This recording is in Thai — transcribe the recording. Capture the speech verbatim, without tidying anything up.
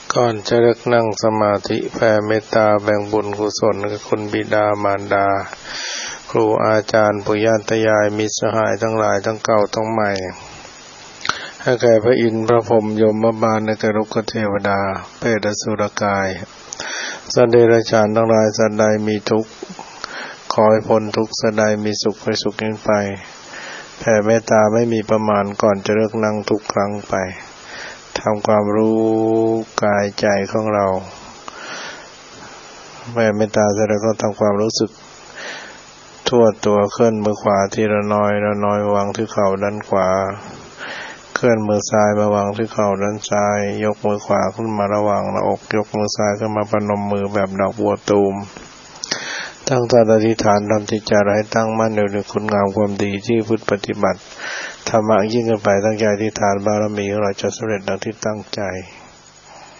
ก่อนจะเลิกนั่งสมาธิแผ่เมตตาแบ่งบุญกุศลกับคุณบิดามารดาครูอาจารย์ปุญญาตายายมิตรสหายทั้งหลายทั้งเก่าทั้งใหม่ให้แก่พระอินทร์พระพรหมยมบาลและแก่ลูกเทวดาเปรตอสุรกายสัตว์เดรัจฉานทั้งหลายสัตว์ใดมีทุกข์ขอให้พ้นทุกข์สัตว์ใดมีสุขให้สุขยิ่งไปแผ่เมตตาไม่มีประมาณก่อนจะเลิกนั่งทุกครั้งไปทำความรู้กายใจของเราแผ่เมตตาเสร็จแล้วก็ทำความรู้สึกทั่วตัวเคลื่อนมือขวาทีละน้อยละน้อยวางที่เข่าด้านขวาเคลื่อนมือซ้ายมาวางที่เข่าด้านซ้ายยกมือขวาขึ้นมาระหว่างหน้าอกยกมือซ้ายขึ้นมาประนมมือแบบดอกบัวตูมตั้งใจอธิษฐานทำจิตใจให้ตั้งมั่นในคุณงามความดีที่พุทธปฏิบัติธรรมะยิ่งขึ้นไปตั้งใจอธิษฐานบารมีของเราจะสำเร็จดังที่ตั้งใจ